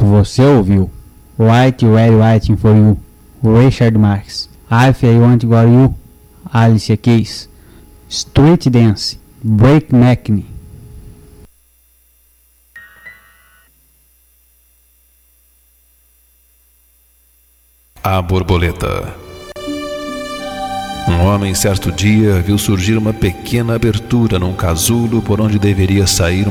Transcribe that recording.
Você ouviu White Red Waiting for You, Richard Marx. If I Want Got You, Alicia Keys. Street Dance, Breakneck. A borboleta. Um homem certo dia viu surgir uma pequena abertura num casulo por onde deveria sair